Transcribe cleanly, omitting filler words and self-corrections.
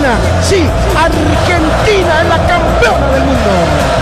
Argentina, sí, Argentina es la campeona del mundo.